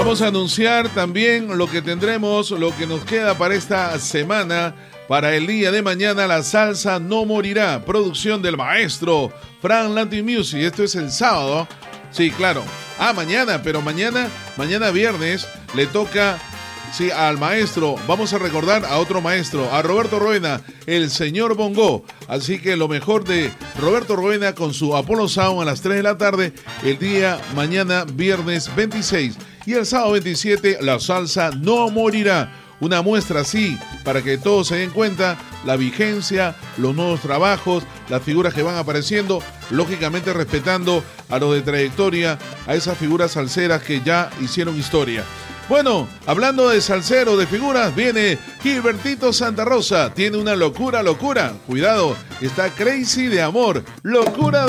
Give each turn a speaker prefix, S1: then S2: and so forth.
S1: Vamos a anunciar también lo que tendremos, lo que nos queda para esta semana. Para el día de mañana, La Salsa No Morirá, producción del maestro Frank Latin Music. Esto es el sábado. Sí, claro. Mañana, pero mañana viernes, le toca, sí, al maestro. Vamos a recordar a otro maestro, a Roberto Roena, el señor Bongo. Así que lo mejor de Roberto Roena con su Apollo Sound a las 3 de la tarde, el día mañana, viernes 26. Y el sábado 27, La Salsa No Morirá. Una muestra así, para que todos se den cuenta, la vigencia, los nuevos trabajos, las figuras que van apareciendo, lógicamente respetando a los de trayectoria, a esas figuras salseras que ya hicieron historia. Bueno, hablando de salsero, de figuras, viene Gilbertito Santa Rosa, tiene una locura, cuidado, está crazy de amor, locura de